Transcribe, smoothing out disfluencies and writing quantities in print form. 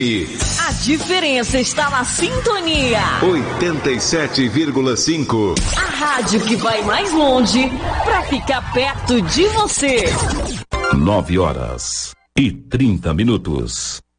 A diferença está na sintonia. 87,5. A rádio que vai mais longe para ficar perto de você. 9h30.